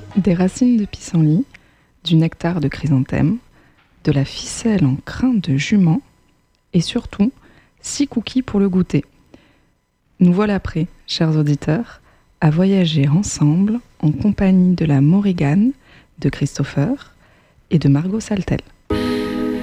Des racines de pissenlit, du nectar de chrysanthème, de la ficelle en crin de jument et surtout 6 cookies pour le goûter. Nous voilà prêts, chers auditeurs, à voyager ensemble en compagnie de la Morrigan, de Christopher et de Margot Saltel.